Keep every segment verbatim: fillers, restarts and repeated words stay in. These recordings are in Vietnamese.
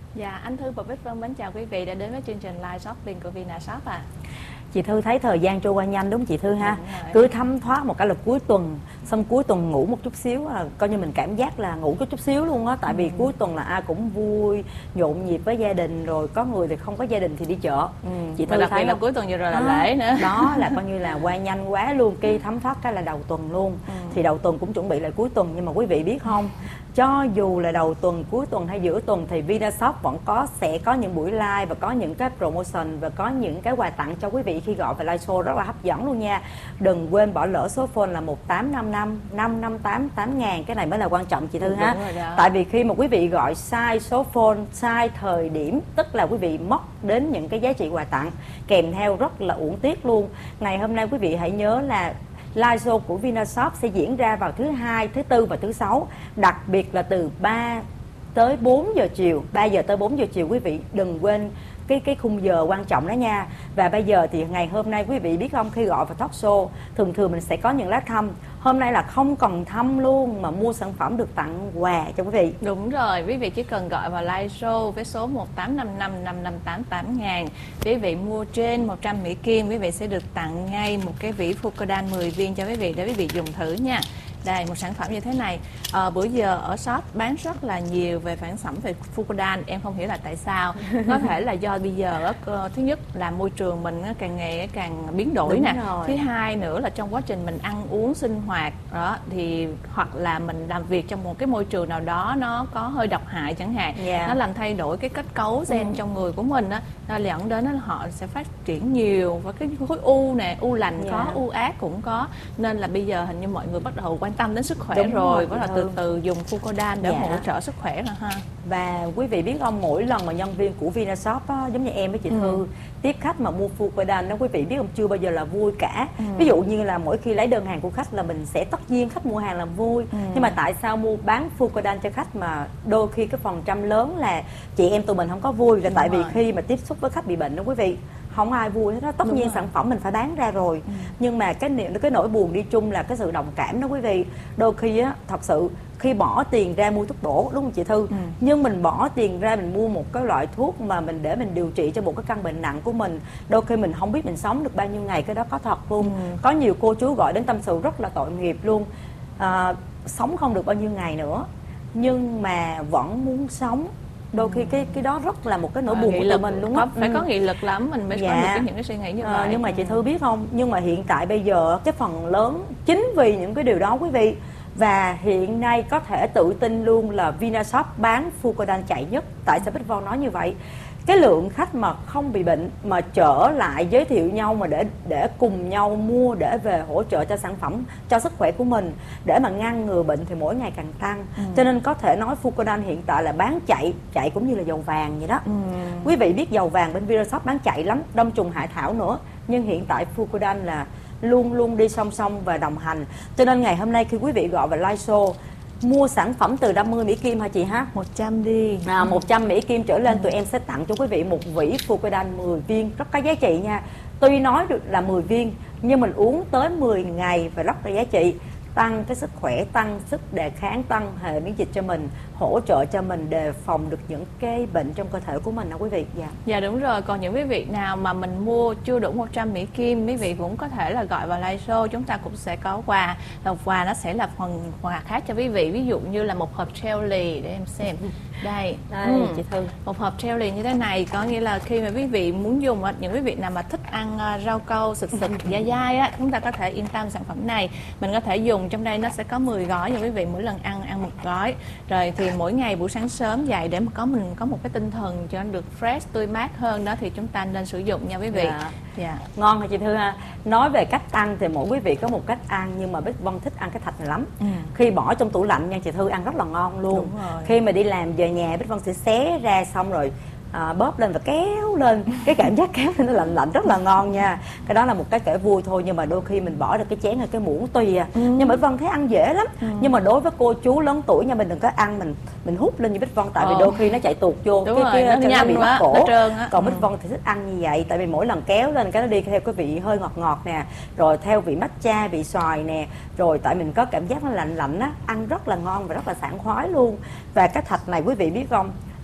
Dạ, anh Thư và Bích Vân mến chào quý vị đã đến với chương trình live shopping của Vinashop ạ. À. Chị Thư thấy thời gian trôi qua nhanh đúng không chị Thư ha? Cứ thấm thoát một cái là cuối tuần, xong cuối tuần ngủ một chút xíu là coi như mình cảm giác là ngủ chút chút xíu luôn á. Tại vì ừ. cuối tuần là ai cũng vui, nhộn nhịp với gia đình, rồi có người thì không có gia đình thì đi chợ. Ừ. Chị Thư đặc biệt là cuối tuần vừa rồi là à, lễ nữa. Đó là coi như là qua nhanh quá luôn, cái thấm thoát cái là đầu tuần luôn. Ừ. Thì đầu tuần cũng chuẩn bị lại cuối tuần, nhưng mà quý vị biết không? Cho dù là đầu tuần, cuối tuần hay giữa tuần thì Vinashop vẫn có sẽ có những buổi live và có những cái promotion và có những cái quà tặng cho quý vị khi gọi về live show rất là hấp dẫn luôn nha. Đừng quên bỏ lỡ số phone là một tám năm năm năm năm tám tám ngàn. Cái này mới là quan trọng chị Thư ha. Tại vì khi mà quý vị gọi sai số phone, sai thời điểm, tức là quý vị mất đến những cái giá trị quà tặng kèm theo rất là uổng tiếc luôn. Ngày hôm nay quý vị hãy nhớ là live show của Vinashop sẽ diễn ra vào thứ hai, thứ tư và thứ sáu, đặc biệt là từ ba tới bốn giờ chiều, ba giờ tới bốn giờ chiều. Quý vị đừng quên cái cái khung giờ quan trọng đó nha. Và bây giờ thì ngày hôm nay quý vị biết không, khi gọi vào talk show thường thường mình sẽ có những lá thăm. Hôm nay là không cần thăm luôn mà mua sản phẩm được tặng quà cho quý vị. Đúng rồi, quý vị chỉ cần gọi vào live show với số một tám năm năm năm năm tám tám ngàn. Quý vị mua trên một trăm Mỹ Kim, quý vị sẽ được tặng ngay một cái vỉ Fucodan mười viên cho quý vị để quý vị dùng thử nha. Đây, một sản phẩm như thế này. À, bữa giờ ở shop bán rất là nhiều về sản phẩm về Fucodan. Em không hiểu là tại sao. Có thể là do bây giờ thứ nhất là môi trường mình càng ngày càng biến đổi. Đúng nè rồi. Thứ hai nữa là trong quá trình mình ăn uống sinh hoạt đó, thì hoặc là mình làm việc trong một cái môi trường nào đó nó có hơi độc hại chẳng hạn. Yeah. Nó làm thay đổi cái kết cấu gen ừ. trong người của mình á, nó dẫn đến là họ sẽ phát triển nhiều và cái khối u nè, u lành yeah. có, u ác cũng có. Nên là bây giờ hình như mọi người bắt đầu quan tâm đến sức khỏe. Đúng rồi, bắt đầu từ từ dùng Fucodan để dạ. hỗ trợ sức khỏe rồi ha. Và quý vị biết không, mỗi lần mà nhân viên của Vinashop á, giống như em với chị ừ. Thư tiếp khách mà mua Fucodan đó, quý vị biết không, chưa bao giờ là vui cả. ừ. Ví dụ như là mỗi khi lấy đơn hàng của khách là mình sẽ tất nhiên khách mua hàng là vui. ừ. Nhưng mà tại sao mua bán Fucodan cho khách mà đôi khi cái phần trăm lớn là chị em tụi mình không có vui, là Đúng tại rồi. vì khi mà tiếp xúc với khách bị bệnh đó quý vị, không ai vui hết đó. Tất Đúng nhiên rồi. sản phẩm mình phải bán ra rồi. ừ. Nhưng mà cái cái nỗi buồn đi chung là cái sự đồng cảm đó quý vị. Đôi khi á, thật sự khi bỏ tiền ra mua thuốc bổ, đúng không chị Thư? ừ. Nhưng mình bỏ tiền ra mình mua một cái loại thuốc mà mình để mình điều trị cho một cái căn bệnh nặng của mình, đôi khi mình không biết mình sống được bao nhiêu ngày, cái đó có thật luôn. ừ. Có nhiều cô chú gọi đến tâm sự rất là tội nghiệp luôn, à, sống không được bao nhiêu ngày nữa nhưng mà vẫn muốn sống. Đôi khi cái cái đó rất là một cái nỗi à, buồn của tụi mình luôn á. Phải ừ. có nghị lực lắm mình mới dạ. có được cái những cái suy nghĩ như vậy. À, nhưng mà chị Thư biết không, nhưng mà hiện tại bây giờ cái phần lớn chính vì những cái điều đó quý vị, và hiện nay có thể tự tin luôn là Vinashop bán Fucodan chạy nhất. Tại sao Bích Vân nói như vậy? Cái lượng khách mà không bị bệnh mà trở lại giới thiệu nhau mà để để cùng nhau mua để về hỗ trợ cho sản phẩm, cho sức khỏe của mình, để mà ngăn ngừa bệnh thì mỗi ngày càng tăng. ừ. Cho nên có thể nói Fucodan hiện tại là bán chạy, chạy cũng như là dầu vàng vậy đó. ừ. Quý vị biết dầu vàng bên Vinashop bán chạy lắm, đông trùng hại thảo nữa. Nhưng hiện tại Fucodan là luôn luôn đi song song và đồng hành. Cho nên ngày hôm nay khi quý vị gọi vào live show mua sản phẩm từ năm mươi Mỹ Kim hả chị ha? một trăm đi. À, một trăm Mỹ Kim trở lên, ừ. tụi em sẽ tặng cho quý vị một vỉ Fucodan mười viên rất có giá trị nha. Tuy nói được là mười viên nhưng mình uống tới mười ngày và rất là giá trị. Tăng cái sức khỏe, tăng sức đề kháng, tăng hệ miễn dịch cho mình, hỗ trợ cho mình đề phòng được những cái bệnh trong cơ thể của mình đó quý vị. Dạ. Dạ đúng rồi, còn những quý vị nào mà mình mua chưa đủ một trăm Mỹ Kim, quý vị cũng có thể là gọi vào live show, chúng ta cũng sẽ có quà. Và quà nó sẽ là phần quà khác cho quý vị, ví dụ như là một hộp jelly để em xem. Đây, đây ừ. chị Thư. Một hộp jelly như thế này có nghĩa là khi mà quý vị muốn dùng, những quý vị nào mà thích ăn rau câu sực sực dai dai á, chúng ta có thể yên tâm sản phẩm này. Mình có thể dùng, trong đây nó sẽ có mười gói cho quý vị, mỗi lần ăn ăn một gói. Rồi thì mỗi ngày buổi sáng sớm dậy để mà có mình có một cái tinh thần cho nó được fresh, tươi mát hơn đó thì chúng ta nên sử dụng nha quý vị. Dạ. Dạ. Ngon hả chị Thư ha? Nói về cách ăn thì mỗi quý vị có một cách ăn, nhưng mà Bích Vân thích ăn cái thạch này lắm. ừ. Khi bỏ trong tủ lạnh nha chị Thư, ăn rất là ngon luôn. Khi mà đi làm về nhà Bích Vân sẽ xé ra xong rồi à, bóp lên và kéo lên, cái cảm giác kéo lên nó lạnh lạnh rất là ngon nha. Cái đó là một cái kể vui thôi, nhưng mà đôi khi mình bỏ được cái chén hay cái muỗng tùy à. ừ. Nhưng mà Bích Vân thấy ăn dễ lắm. ừ. Nhưng mà đối với cô chú lớn tuổi nha, mình đừng có ăn mình mình hút lên như Bích Vân, tại vì đôi khi nó chạy tuột vô. Đúng cái rồi, cái nó chân nó bị mắc cổ. Còn ừ. Bích Vân thì thích ăn như vậy, tại vì mỗi lần kéo lên cái nó đi theo cái vị hơi ngọt ngọt nè, rồi theo vị matcha, vị xoài nè, rồi tại mình có cảm giác nó lạnh lạnh á, ăn rất là ngon và rất là sảng khoái luôn. Và cái thạch này quý vị biết không,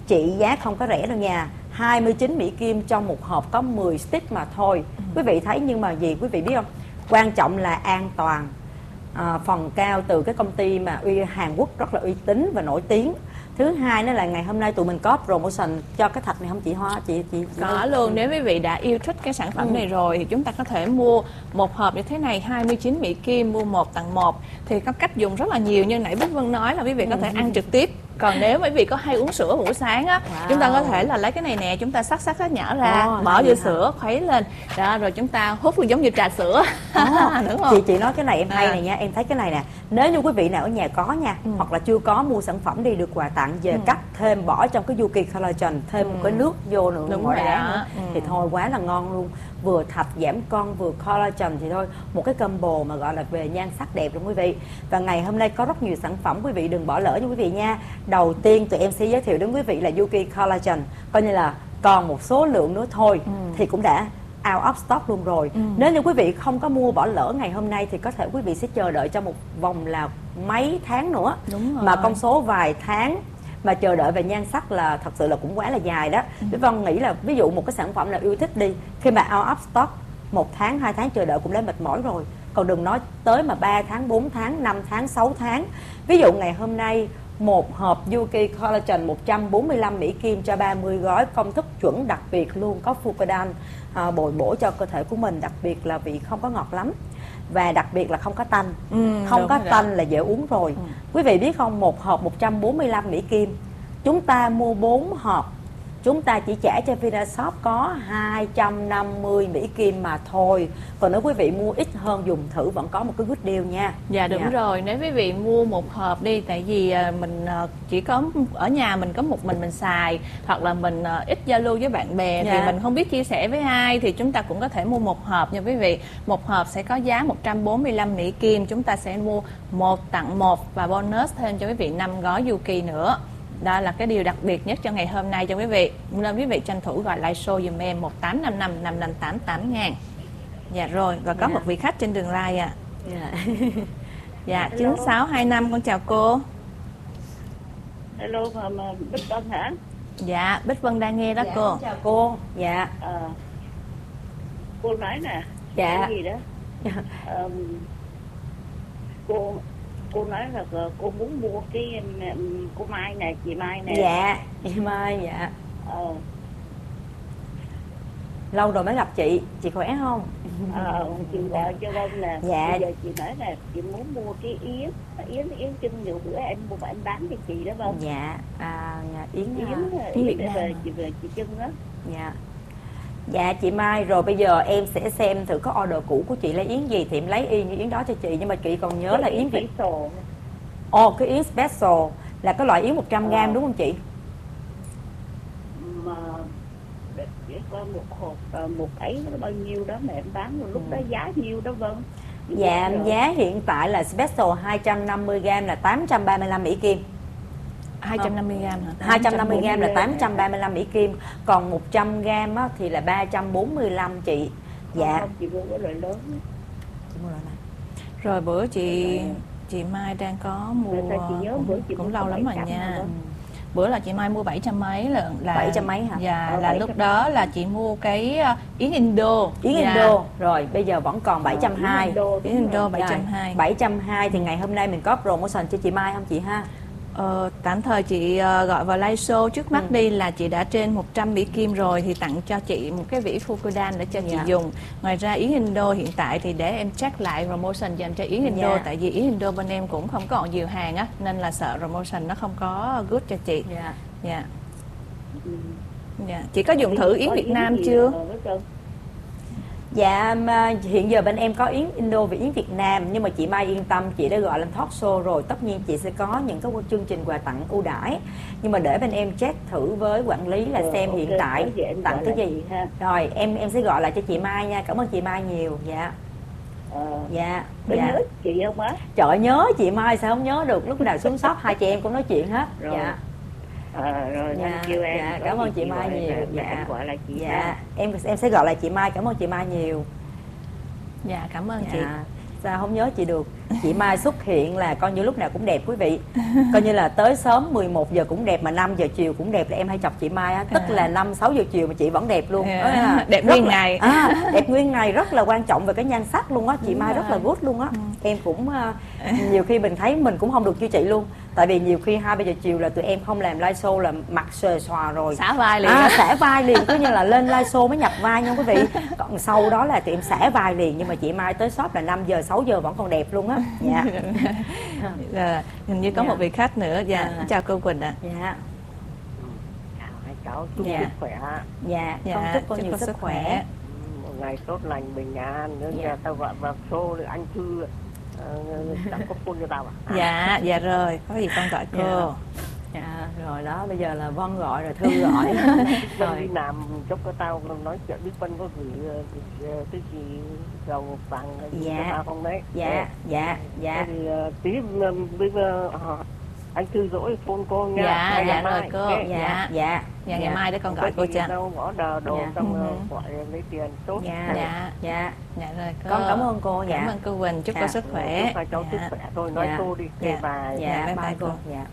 Chị giá không có rẻ đâu nha, hai mươi chín Mỹ Kim trong một hộp có mười stick mà thôi. ừ. Quý vị thấy, nhưng mà gì quý vị biết không, quan trọng là an toàn. À, phần cao từ cái công ty mà uy Hàn Quốc rất là uy tín và nổi tiếng. Thứ hai nữa là ngày hôm nay tụi mình có promotion cho cái thạch này không chị Hoa? Chị chị, chị có ơi. luôn. Nếu quý vị đã yêu thích cái sản phẩm ừ. này rồi thì chúng ta có thể mua một hộp như thế này, hai mươi chín Mỹ Kim, mua một tặng một. Thì có cách dùng rất là nhiều, như nãy Bích Vân nói là quý vị có thể ăn trực tiếp. Còn nếu quý vị có hay uống sữa buổi sáng á, wow. chúng ta có thể là lấy cái này nè, chúng ta sắc sắc sắc nhỏ ra, oh, bỏ vô sữa, khuấy lên đó, rồi chúng ta hút giống như trà sữa. Oh, đúng không? Chị chị nói cái này em hay à. này nha, em thấy cái này nè, nếu như quý vị nào ở nhà có nha, ừ. hoặc là chưa có, mua sản phẩm đi được quà tặng về, ừ. cắt thêm bỏ trong cái Yuki Collagen thêm ừ. một cái nước vô nữa, đúng rồi đó. Ừ. Thì thôi quá là ngon luôn, vừa thạch giảm cân vừa collagen thì thôi, một cái combo mà gọi là về nhan sắc đẹp luôn quý vị. Và ngày hôm nay có rất nhiều sản phẩm, quý vị đừng bỏ lỡ nha quý vị nha. Đầu tiên tụi em sẽ giới thiệu đến quý vị là Yuki Collagen, coi như là còn một số lượng nữa thôi ừ. thì cũng đã out of stock luôn rồi. ừ. Nếu như quý vị không có mua, bỏ lỡ ngày hôm nay thì có thể quý vị sẽ chờ đợi trong một vòng là mấy tháng nữa. Đúng rồi. Mà con số vài tháng mà chờ đợi về nhan sắc là thật sự là cũng quá là dài đó. ừ. Với Vân nghĩ là ví dụ một cái sản phẩm là yêu thích đi, khi mà out of stock một tháng, hai tháng chờ đợi cũng đã mệt mỏi rồi, còn đừng nói tới mà ba tháng, bốn tháng, năm tháng, sáu tháng. Ví dụ ngày hôm nay một hộp Yuki Collagen một trăm bốn mươi lăm Mỹ Kim cho ba mươi gói, công thức chuẩn đặc biệt luôn, có Fucodan à, bồi bổ cho cơ thể của mình, đặc biệt là vị không có ngọt lắm và đặc biệt là không có tanh. ừ, không có tanh là dễ uống rồi. ừ. Quý vị biết không, một hộp một trăm bốn mươi lăm Mỹ Kim, chúng ta mua bốn hộp, chúng ta chỉ trả cho Vinashop có hai trăm năm mươi Mỹ Kim mà thôi. Còn nếu quý vị mua ít hơn dùng thử vẫn có một cái good deal nha. Dạ đúng dạ. rồi, nếu quý vị mua một hộp đi, tại vì mình chỉ có ở nhà mình có một mình mình xài, hoặc là mình ít giao lưu với bạn bè dạ. thì mình không biết chia sẻ với ai, thì chúng ta cũng có thể mua một hộp nha quý vị. Một hộp sẽ có giá một trăm bốn mươi lăm Mỹ Kim, chúng ta sẽ mua một tặng một và bonus thêm cho quý vị năm gói Yuki nữa. Đó là cái điều đặc biệt nhất cho ngày hôm nay cho quý vị, nên quý vị tranh thủ gọi lại show dùm em một tám năm năm năm năm tám tám ngàn. Dạ rồi, và có dạ. một vị khách trên đường line à. Dạ, dạ chín sáu hai năm, con chào cô. Hello, mà, mà Bích Vân hả? Dạ, Bích Vân đang nghe đó dạ, cô. Chào cô. Dạ. À, cô nói nè. Dạ. Cái gì đó? um, cô cô nói là cô muốn mua cái cô Mai nè, chị Mai nè. Dạ, chị Mai dạ. Ờ. Lâu rồi mới gặp chị, chị khỏe không? Ờ, chị gọi cho Vân là dạ. Bây giờ chị nói là chị muốn mua cái yến, yến yến chân nhiều bữa em mua và em bán cho chị đó Vân. Dạ, à, yến yến, à, yến, yến để về chị về chị chân đó. Dạ. Dạ chị Mai, rồi bây giờ em sẽ xem thử có order cũ của chị lấy yến gì thì em lấy y như yến đó cho chị, nhưng mà chị còn nhớ cái là yến Việt. Ồ, oh, cái yến special là cái loại yến một trăm gram ờ. đúng không chị? Mà để coi một hộp một ấy nó bao nhiêu đó mà em bán một lúc ừ. đó giá nhiêu đó Vân? Dạ giá hiện tại là special hai trăm năm mươi gram là tám trăm ba mươi lăm Mỹ Kim. hai trăm năm mươi gram hả? hai trăm năm mươi gram là tám trăm ba mươi lăm Mỹ Kim, còn một trăm gram á, thì là ba trăm bốn mươi lăm chị. Dạ. Không, chị mua cái loại lớn. Chị mua loại này. Rồi bữa chị chị Mai đang có mua chị nhớ bữa chị cũng lâu lắm rồi nha. Ừ. Bữa là chị Mai mua bảy trăm mấy là là bảy trăm mấy hả? Dạ, ờ, là lúc đó là chị mua cái yến Indo. Yến dạ. Indo. Rồi bây giờ vẫn còn bảy trăm hai mươi. Yến Indo bảy trăm hai mươi. bảy trăm hai mươi thì ngày hôm nay mình có promotion cho chị Mai không chị ha? Ờ, tạm thời chị uh, gọi vào live show trước mắt ừ. đi là chị đã trên một trăm Mỹ Kim rồi, thì tặng cho chị một cái vỉ Fucodan để cho dạ. chị dùng. Ngoài ra yến Indo hiện tại thì để em check lại promotion dành cho yến Indo, dạ. tại vì yến Indo bên em cũng không còn nhiều hàng á, nên là sợ promotion nó không có good cho chị. Dạ. Dạ. Ừ. Dạ. Chị có dùng thử yến Việt Nam chưa? Dạ hiện giờ bên em có yến Indo và yến Việt Nam, nhưng mà chị Mai yên tâm, chị đã gọi lên talk show rồi, tất nhiên chị sẽ có những cái chương trình quà tặng ưu đãi, nhưng mà để bên em check thử với quản lý là ừ, xem okay, hiện tại tặng cái gì ha. Rồi em em sẽ gọi lại cho chị Mai nha. Cảm ơn chị Mai nhiều. Dạ. Ờ, dạ. Dạ. Nhớ chị không á? Trời nhớ chị Mai sao không nhớ được, lúc nào xuống shop hai chị em cũng nói chuyện hết. Rồi. Dạ. À, rồi dạ, em. Dạ, cảm ơn chị, chị Mai nhiều. Em, dạ. em gọi lại chị. Dạ. Em em sẽ gọi lại chị Mai. Cảm ơn chị Mai nhiều. Dạ, cảm ơn dạ. chị. Sao không nhớ chị được? Chị Mai xuất hiện là coi như lúc nào cũng đẹp quý vị. Coi như là tới sớm mười một giờ cũng đẹp, mà năm giờ chiều cũng đẹp, là em hay chọc chị Mai á, tức À. là năm sáu giờ chiều mà chị vẫn đẹp luôn. À, Đó là đẹp rất nguyên là- ngày. À, đẹp nguyên ngày rất là quan trọng về cái nhan sắc luôn á. Chị Đúng Mai rồi. rất là good luôn á. Em cũng ờ, nhiều khi mình thấy mình cũng không được như chị luôn. Tại vì nhiều khi hai ba giờ chiều là tụi em không làm live show là mặt xòe xòa rồi. Xả vai liền. À, xả vai liền, cứ như là lên live show mới nhập vai nha quý vị. Còn sau đó là tụi em xả vai liền. Nhưng mà chị Mai tới shop là năm giờ sáu giờ vẫn còn đẹp luôn á. Dạ. Dạ, hình như có Dạ. một vị khách nữa. Dạ, À. chào cô Quỳnh ạ. Dạ. chào hai cháu, chúc Dạ. sức khỏe, Dạ, Dạ, con chúc cô chúc nhiều cô sức sức khỏe. khỏe. một ngày tốt lành bình an. Nếu Dạ. nhà tao gọi vào show thì anh Thư đã có phone cho tao à? Dạ, dạ rồi, có gì con gọi cô. Dạ, rồi đó, bây giờ là Vân gọi rồi Thư gọi. Vân đi Rồi. làm chốc cái tao nói chuyện với Vân có gửi ờ, ờ, cái gì dầu vàng gì Dạ. cho tao không đấy? Dạ, dạ, Thế dạ. thì ờ, tí ờ, bây giờ ờ, anh Thư dỗi phone cô nha. Dạ, Ngày dạ mai, rồi cô. ok? Dạ, dạ. Dạ, ngày mai để con gọi cô Có gì cho. đâu gõ đờ đồ Dạ. xong Ừ. ờ, gọi lấy tiền tốt. Dạ, Dạ. dạ. Dạ rồi cô. Con cảm ơn cô. Dạ. Cảm ơn cô Quỳnh, chúc Dạ. cô sức khỏe. Chúc hai cháu sức Dạ. khỏe thôi, nói Dạ. cô đi. Dạ. Dạ. Bài. Dạ, bye bye bye cô. cô. Dạ.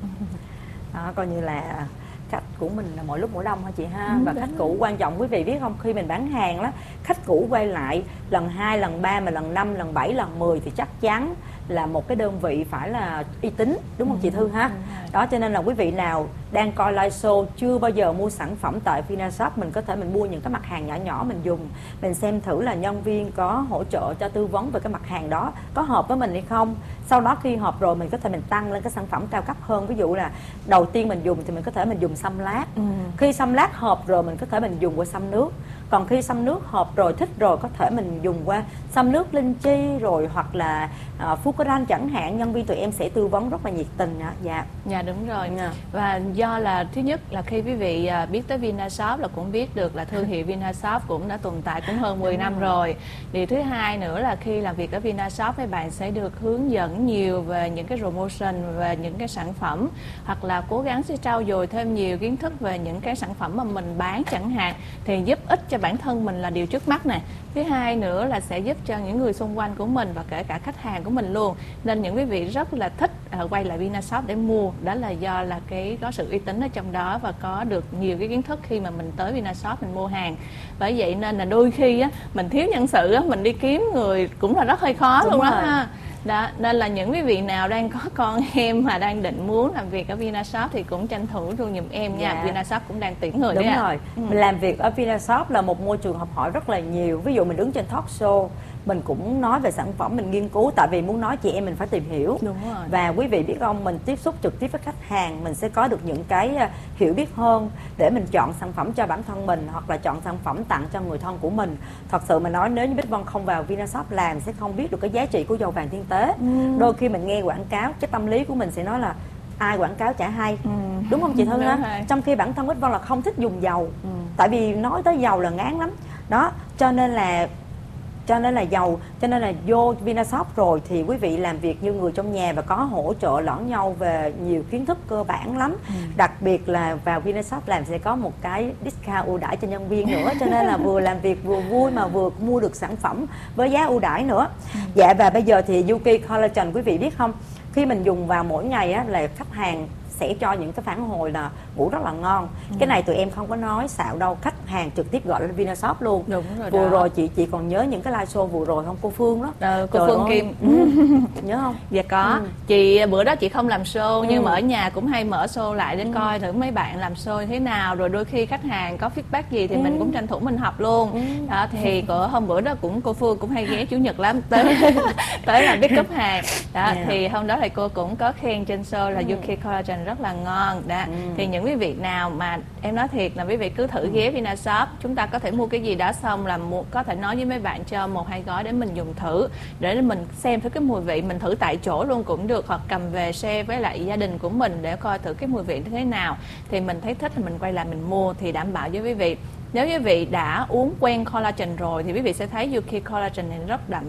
Đó, coi như là khách của mình là mỗi lúc mỗi đông hả chị ha. Ừ, Và đúng khách rồi. cũ quan trọng quý vị biết không, khi mình bán hàng đó, khách cũ quay lại lần hai, lần ba, mà lần năm, lần bảy, lần mười thì chắc chắn là một cái đơn vị phải là uy tín, đúng không chị Thư ha? đúng rồi. Đó, cho nên là quý vị nào đang coi live show chưa bao giờ mua sản phẩm tại Vinashop, mình có thể mình mua những cái mặt hàng nhỏ nhỏ mình dùng, mình xem thử là nhân viên có hỗ trợ cho tư vấn về cái mặt hàng đó có hợp với mình hay không. Sau đó khi hợp rồi mình có thể mình tăng lên cái sản phẩm cao cấp hơn. Ví dụ là đầu tiên mình dùng thì mình có thể mình dùng xăm lát. Ừ. Khi xăm lát hợp rồi mình có thể mình dùng qua xăm nước. Còn khi xăm nước hợp rồi, thích rồi, có thể mình dùng qua xăm nước linh chi rồi hoặc là uh, Fucoran chẳng hạn. Nhân viên tụi em sẽ tư vấn rất là nhiệt tình ạ. Dạ. Dạ đúng rồi. Dạ. Và do là thứ nhất là khi quý vị à, biết tới Vinashop là cũng biết được là thương hiệu Vinashop cũng đã tồn tại cũng hơn mười năm rồi. Điều thứ hai nữa là khi làm việc ở Vinashop các bạn sẽ được hướng dẫn nhiều về những cái promotion, về những cái sản phẩm, hoặc là cố gắng sẽ trau dồi thêm nhiều kiến thức về những cái sản phẩm mà mình bán chẳng hạn, thì giúp ích cho bản thân mình là điều trước mắt nè. Thứ hai nữa là sẽ giúp cho những người xung quanh của mình và kể cả khách hàng của mình luôn. Nên những quý vị rất là thích uh, quay lại Vinashop để mua, đó là do là cái có sự uy tín ở trong đó và có được nhiều cái kiến thức khi mà mình tới Vinashop mình mua hàng. Bởi vậy nên là đôi khi á mình thiếu nhân sự á, mình đi kiếm người cũng là rất hơi khó. Đúng luôn đó rồi. ha. Đó, nên là những quý vị nào đang có con em mà đang định muốn làm việc ở Vinashop thì cũng tranh thủ luôn giùm em nha. Dạ. Vinashop cũng đang tuyển người Đúng đấy ạ. rồi. Ừ. Mình làm việc ở Vinashop là một môi trường học hỏi rất là nhiều. Ví dụ mình đứng trên talk show, mình cũng nói về sản phẩm, mình nghiên cứu, tại vì muốn nói chị em mình phải tìm hiểu. Đúng rồi. Và quý vị biết không, mình tiếp xúc trực tiếp với khách hàng, mình sẽ có được những cái uh, hiểu biết hơn để mình chọn sản phẩm cho bản thân mình hoặc là chọn sản phẩm tặng cho người thân của mình. Thật sự mà nói, nếu như Bích Vân không vào Vinashop làm sẽ không biết được cái giá trị của dầu vàng thiên tế. Ừ. Đôi khi mình nghe quảng cáo, cái tâm lý của mình sẽ nói là ai quảng cáo chả hay. Ừ. Đúng không chị Thư Đúng ha? rồi. Trong khi bản thân Bích Vân là không thích dùng dầu. Ừ. Tại vì nói tới dầu là ngán lắm. Đó, cho nên là cho nên là dầu, cho nên là vô Vinashop rồi thì quý vị làm việc như người trong nhà và có hỗ trợ lẫn nhau về nhiều kiến thức cơ bản lắm. Ừ. Đặc biệt là vào Vinashop làm sẽ có một cái discount ưu đãi cho nhân viên nữa, cho nên là vừa làm việc vừa vui mà vừa mua được sản phẩm với giá ưu đãi nữa. Dạ, và bây giờ thì Yuki Collagen quý vị biết không, khi mình dùng vào mỗi ngày á, là khách hàng sẽ cho những cái phản hồi là ngủ rất là ngon. Ừ. Cái này tụi em không có nói xạo đâu, khách hàng trực tiếp gọi lên Vinashop luôn. Đúng rồi Vừa đó. rồi chị chị còn nhớ những cái live show vừa rồi không, cô Phương đó. Ờ, cô Trời Phương ơi. Kim. Ừ. Nhớ không? Dạ có. Ừ. Chị bữa đó chị không làm show nhưng Ừ. mà ở nhà cũng hay mở show lại để coi thử mấy bạn làm show như thế nào, rồi đôi khi khách hàng có feedback gì thì Ừ. mình cũng tranh thủ mình học luôn. Ừ. Đó thì của hôm bữa đó cũng cô Phương cũng hay ghé chủ nhật lắm tới tới làm pick up hàng. Đó Yeah. thì hôm đó thì cô cũng có khen trên show là Ừ. Yuki Collagen rất là ngon. Đó. Ừ. Thì những quý vị nào mà em nói thiệt là quý vị cứ thử ghé Vinashop, chúng ta có thể mua cái gì đó xong là mua, có thể nói với mấy bạn cho một hai gói để mình dùng thử, để mình xem thử cái mùi vị, mình thử tại chỗ luôn cũng được, hoặc cầm về share với lại gia đình của mình để coi thử cái mùi vị như thế nào, thì mình thấy thích thì mình quay lại mình mua. Thì đảm bảo với quý vị, nếu quý vị đã uống quen collagen rồi thì quý vị sẽ thấy Yuki Collagen này rất đậm đặc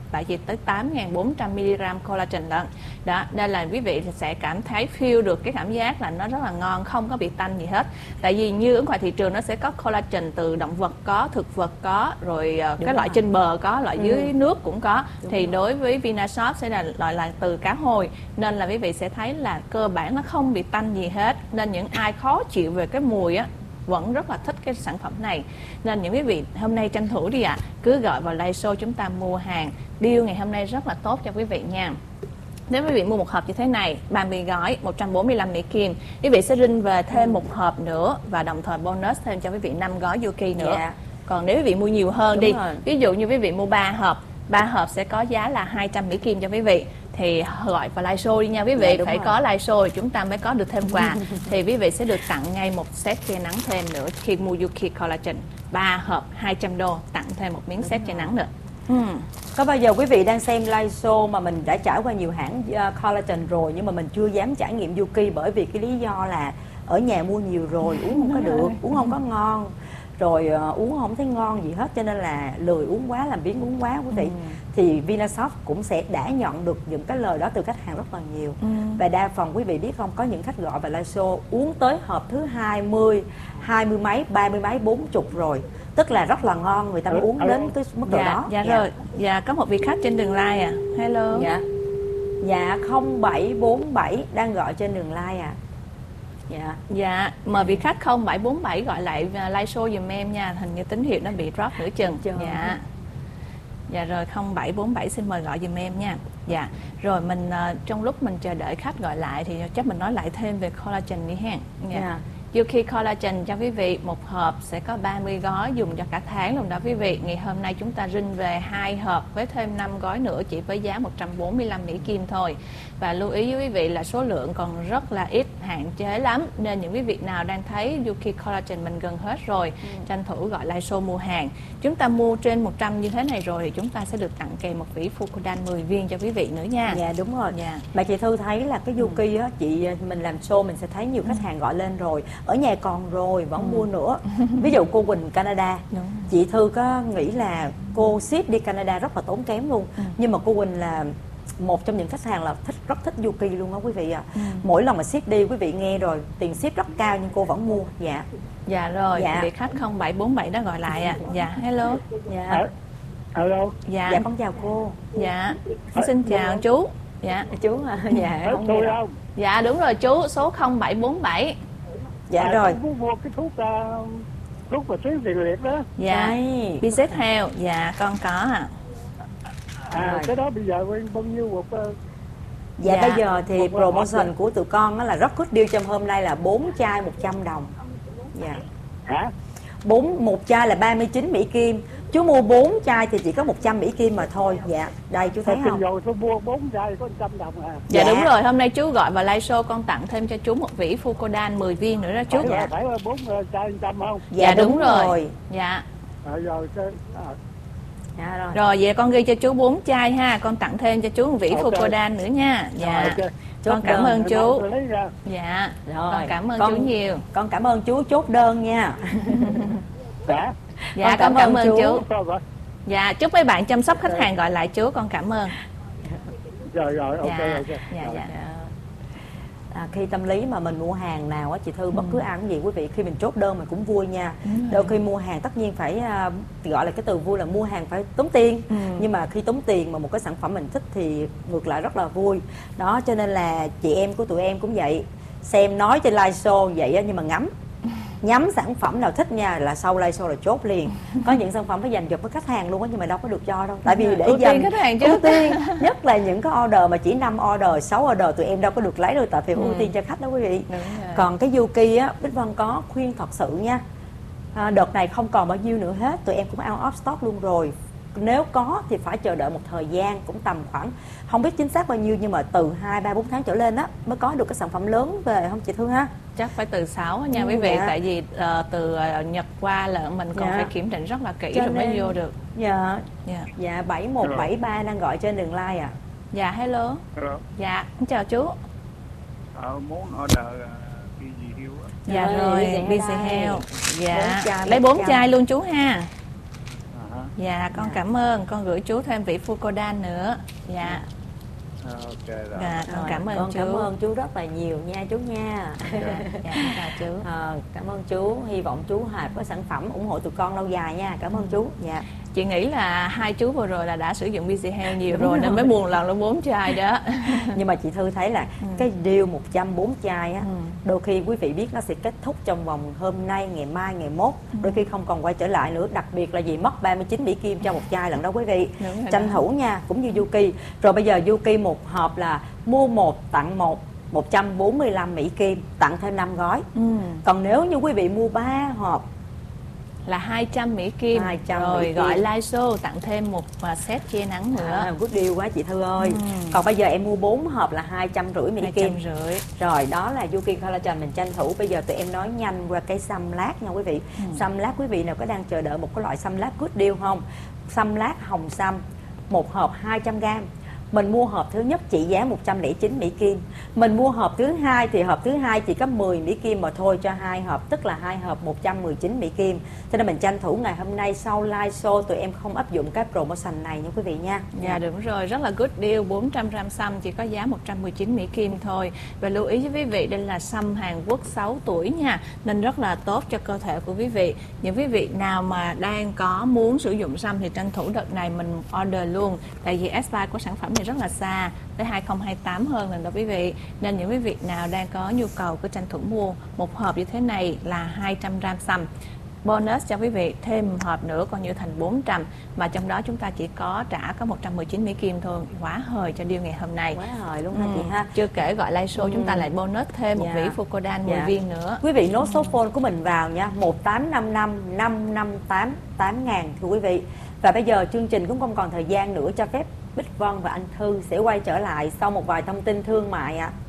tại vì tới tám nghìn bốn trăm mi-li-gam collagen lận. Đó, nên là quý vị sẽ cảm thấy feel được cái cảm giác là nó rất là ngon, không có bị tanh gì hết. Tại vì như ở ngoài thị trường nó sẽ có collagen từ động vật có, thực vật có, rồi uh, cái loại trên bờ có, loại ừ. dưới nước cũng có. Đúng thì rồi. Đối với Vinasoft sẽ là loại là từ cá hồi, nên là quý vị sẽ thấy là cơ bản nó không bị tanh gì hết. Nên những ai khó chịu về cái mùi á vẫn rất là thích cái sản phẩm này. Nên những quý vị hôm nay tranh thủ đi ạ, à, cứ gọi vào live show chúng ta mua hàng. Deal ngày hôm nay rất là tốt cho quý vị nha. Nếu quý vị mua một hộp như thế này, ba mươi gói, một trăm bốn mươi lăm Mỹ Kim, quý vị sẽ rinh về thêm một hộp nữa và đồng thời bonus thêm cho quý vị năm gói Yuki nữa. Yeah. Còn nếu quý vị mua nhiều hơn Đúng đi, rồi. ví dụ như quý vị mua ba hộp, ba hộp sẽ có giá là hai trăm Mỹ Kim cho quý vị. Thì gọi vào live show đi nha quý vị, dạ, phải rồi. Có live show thì chúng ta mới có được thêm quà. Thì quý vị sẽ được tặng ngay một set che nắng thêm nữa khi mua Yuki Collagen ba hộp hai trăm đô, tặng thêm một miếng set che nắng nữa. Hmm. Có bao giờ quý vị đang xem live show mà mình đã trải qua nhiều hãng uh, collagen rồi nhưng mà mình chưa dám trải nghiệm Yuki bởi vì cái lý do là ở nhà mua nhiều rồi uống không có được, uống không có ngon, rồi uh, uống không thấy ngon gì hết cho nên là lười uống quá, làm biếng uống quá quý vị. Ừ. Thì Vinasoft cũng sẽ đã nhận được những cái lời đó từ khách hàng rất là nhiều. Ừ. Và đa phần quý vị biết không, có những khách gọi vào live show uống tới hộp thứ hai mươi, hai mươi mấy, ba mươi mấy, bốn chục rồi. Tức là rất là ngon, người ta ừ. uống đến cái mức độ dạ, đó. Dạ, dạ rồi, dạ có một vị khách trên đường line à. Hello. Dạ. Dạ không bảy bốn bảy đang gọi trên đường line à. Dạ. Dạ, mời vị khách không bảy bốn bảy gọi lại live show giùm em nha, hình như tín hiệu nó bị drop nửa chừng. Trời. Dạ. Dạ rồi, không bảy bốn bảy xin mời gọi giùm em nha. Dạ. Rồi mình uh, trong lúc mình chờ đợi khách gọi lại thì chắc mình nói lại thêm về collagen đi ha. Dạ. Yeah. Yuki Collagen cho quý vị một hộp sẽ có ba mươi gói dùng cho cả tháng luôn đó quý vị. Ngày hôm nay chúng ta rinh về hai hộp với thêm năm gói nữa chỉ với giá một trăm bốn mươi lăm Mỹ Kim thôi. Và lưu ý với quý vị là số lượng còn rất là ít, hạn chế lắm. Nên những quý vị nào đang thấy Yuki Collagen mình gần hết rồi, ừ. tranh thủ gọi live show mua hàng. Chúng ta mua trên một trăm như thế này rồi thì chúng ta sẽ được tặng kèm một vỉ Fucodan mười viên cho quý vị nữa nha. Dạ đúng rồi. Dạ. Bà chị Thư thấy là cái Yuki á, chị mình làm show mình sẽ thấy nhiều khách hàng gọi lên rồi. Ở nhà còn rồi vẫn ừ. mua nữa. Ví dụ cô Quỳnh Canada, đúng. Chị Thư có nghĩ là cô ship đi Canada rất là tốn kém luôn. Ừ. Nhưng mà cô Quỳnh là một trong những khách hàng là thích rất thích Yuki luôn đó quý vị ạ. À. Ừ. Mỗi lần mà ship đi quý vị nghe rồi tiền ship rất cao nhưng cô vẫn mua. Dạ. Dạ rồi, dạ. Vị khách không bảy bốn bảy đã gọi lại ạ. À. Dạ hello. Dạ. Hello. Dạ. Dạ con chào cô. Dạ. Xin chào chú. Dạ chú à. Dạ không nghe đâu. Dạ đúng rồi chú, số không bảy bốn bảy. Dạ à, rồi. Muốn mua cái thuốc uh, thuốc mà tuyến tiền liệt đó. Dạ. bê zét Health. Dạ con có ạ. À. À, cái đó bây giờ bao nhiêu một uh... Dạ, dạ bây giờ thì một promotion của tụi con đó là rất good deal trong hôm nay là bốn chai một trăm đồng. Dạ. Hả? bốn một chai là ba mươi chín Mỹ Kim. Chú mua bốn chai thì chỉ có một trăm Mỹ Kim mà thôi. Dạ, đây chú thấy không? Rồi tôi mua bốn chai có một trăm đồng à. Dạ, dạ đúng rồi, hôm nay chú gọi vào live show con tặng thêm cho chú một vỉ Fucodan mười viên nữa đó chú. Phải, dạ. Phải bốn chai một trăm không? Dạ, dạ đúng, đúng rồi. rồi. Dạ. À, rồi cái à. Dạ rồi. Rồi vậy con ghi cho chú bốn chai ha, con tặng thêm cho chú một vỉ okay. Fucodan nữa nha. Dạ. Rồi, okay. Con cảm ơn chú. Dạ. Rồi. Con cảm ơn con, chú nhiều. Con cảm ơn chú chốt đơn nha. Dạ. Dạ con cảm, cảm ơn chú. chú. Dạ chúc mấy bạn chăm sóc khách hàng gọi lại chú, con cảm ơn. Rồi rồi ok dạ. ok. Dạ dạ. À, khi tâm lý mà mình mua hàng nào á chị Thư, bất ừ. cứ ai cũng gì quý vị, khi mình chốt đơn mình cũng vui nha. Ừ. Đôi khi mua hàng tất nhiên phải uh, gọi là cái từ vui là mua hàng phải tốn tiền. Ừ. Nhưng mà khi tốn tiền mà một cái sản phẩm mình thích thì ngược lại rất là vui. Đó cho nên là chị em của tụi em cũng vậy, xem nói trên live show vậy á, nhưng mà ngắm nhắm sản phẩm nào thích nha là sau live show là chốt liền. Có những sản phẩm phải dành dụm với khách hàng luôn á, nhưng mà đâu có được cho đâu, tại vì để ưu dành tiên khách hàng chứ. Ưu tiên nhất là những cái order mà chỉ năm order, sáu order tụi em đâu có được lấy đâu, tại vì ừ. ưu tiên cho khách đó quý vị. Còn cái Yuki á, Bích Vân có khuyên thật sự nha, à, đợt này không còn bao nhiêu nữa hết, tụi em cũng out of stock luôn rồi. Nếu có thì phải chờ đợi một thời gian cũng tầm khoảng không biết chính xác bao nhiêu, nhưng mà từ hai ba bốn tháng trở lên á mới có được cái sản phẩm lớn về, không chị Thư ha? Chắc phải từ sáu nha quý vị. Dạ. Tại vì uh, từ uh, Nhật qua là mình còn dạ. phải kiểm định rất là kỹ cho rồi nên... mới vô được. Dạ. Dạ. Dạ bảy một bảy ba đang gọi trên đường line à. Dạ hello. Hello. Dạ chào chú. Ờ, muốn order cái gì hiếu á. Dạ rồi, bê xê Health. Dạ. Lấy bốn chai luôn chú ha. Dạ, con Dạ. cảm ơn, con gửi chú thêm vị Fucodan nữa. Dạ, À, ok rồi. dạ con Rồi, cảm ơn con chú. cảm ơn chú rất là nhiều nha chú nha. Dạ, chào chú. À, cảm ơn chú, hy vọng chú Hạp có sản phẩm ủng hộ tụi con lâu dài nha. Cảm ơn chú. Dạ. Chị nghĩ là hai chú vừa rồi là đã sử dụng bê xê Health nhiều Đúng rồi, nên rồi. mới buồn lần lên bốn chai đó. Nhưng mà chị Thư thấy là Ừ. cái deal một trăm bốn chai á, Ừ. đôi khi quý vị biết nó sẽ kết thúc trong vòng hôm nay, ngày mai, ngày mốt, Ừ. đôi khi không còn quay trở lại nữa. Đặc biệt là gì mất ba mươi chín Mỹ Kim cho một chai lận đó quý vị. Đúng rồi Tranh đó. thủ nha, cũng như Yuki. Rồi bây giờ Yuki một hộp là mua một tặng một, một trăm bốn mươi lăm Mỹ Kim, tặng thêm năm gói. Ừ. Còn nếu như quý vị mua ba hộp Là hai trăm Mỹ Kim, hai trăm rồi Mỹ Kim. gọi Lysol tặng thêm một uh, set che nắng nữa. à, good deal quá chị Thư ơi. Ừ. Còn bây giờ em mua bốn hộp là hai trăm rưỡi Mỹ hai Kim. trăm rưỡi. Rồi đó là Yuki Collagen mình tranh thủ. Bây giờ tụi em nói nhanh qua cái xăm lát nha quý vị. Ừ. Xăm lát quý vị nào có đang chờ đợi một cái loại xăm lát good deal không? Xăm lát hồng xăm, một hộp hai trăm gram. Mình mua hộp thứ nhất trị giá một trăm lẻ chín Mỹ Kim. Mình mua hộp thứ hai thì hộp thứ hai chỉ có mười Mỹ Kim mà thôi cho hai hộp, tức là hai hộp một trăm mười chín Mỹ Kim. Cho nên mình tranh thủ ngày hôm nay sau live show tụi em không áp dụng cái promotion này nha quý vị nha. Dạ đúng rồi, rất là good deal, bốn trăm gram xăm chỉ có giá một trăm mười chín Mỹ Kim thôi. Và lưu ý với quý vị, đây là xăm Hàn Quốc sáu tuổi nha, nên rất là tốt cho cơ thể của quý vị. Những quý vị nào mà đang có muốn sử dụng xăm thì tranh thủ đợt này mình order luôn. Tại vì expire của sản phẩm này rất là xa, tới hai không hai tám hơn lần đó quý vị. Nên những quý vị nào đang có nhu cầu cứ tranh thủ mua một hộp như thế này là hai trăm gram xăm. Bonus cho quý vị thêm một hộp nữa coi như thành bốn trăm, mà trong đó chúng ta chỉ có trả có một trăm mười chín Mỹ Kim thôi, quá hời cho deal ngày hôm nay. Quá hời luôn ha Ừ. chị ha. Chưa kể gọi Lysol Ừ. chúng ta lại bonus thêm một Dạ. vỉ Fucodan mười Dạ. viên nữa. Quý vị nốt số phone của mình vào nha, một tám năm năm năm năm tám tám ngàn thưa quý vị. Và bây giờ chương trình cũng không còn thời gian nữa, cho phép Bích Vân và anh Thư sẽ quay trở lại sau một vài thông tin thương mại ạ. À.